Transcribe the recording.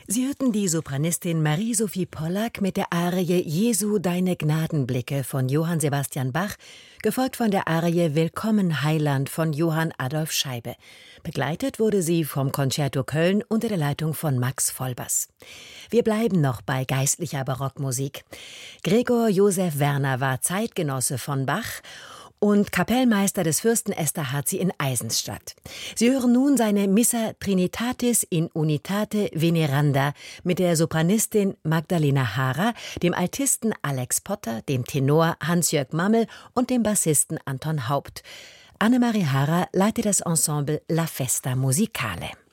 Sie hörten die Sopranistin Marie-Sophie Pollack mit der Arie »Jesu, deine Gnadenblicke« von Johann Sebastian Bach, gefolgt von der Arie »Willkommen, Heiland« von Johann Adolph Scheibe. Begleitet wurde sie vom Concerto Köln unter der Leitung von Max Vollbers. Wir bleiben noch bei geistlicher Barockmusik. Gregor Joseph Werner war Zeitgenosse von Bach und Kapellmeister des Fürsten Esterházy in Eisenstadt. Sie hören nun seine Missa Trinitatis in Unitate Veneranda mit der Sopranistin Magdalena Hara, dem Altisten Alex Potter, dem Tenor Hans-Jörg Mammel und dem Bassisten Anton Haupt. Annemarie Hara leitet das Ensemble La Festa Musicale.